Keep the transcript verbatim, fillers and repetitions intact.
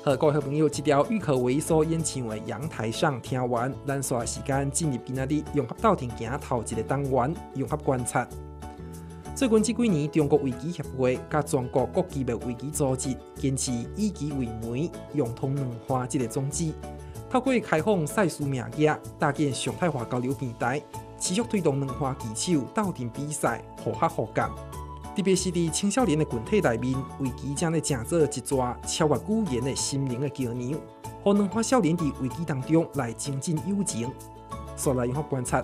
好，各位好朋友，这条郁可唯所演唱的《阳台上》听完，咱刷时间进入今仔日融合斗阵行头一个单元融合观察。最近这几年，中国围棋协会甲全国各级别围棋组织坚持以棋为媒，用通两花这个宗旨，透过开放赛事名额，搭建常态化交流平台，持续推动两花棋手斗阵比赛，互合互干。特别是伫青少年的群体内面，围棋将咧成做一撮超越语言的心灵的桥梁，互两花少年伫围棋当中来增进友情。刷来融合观察，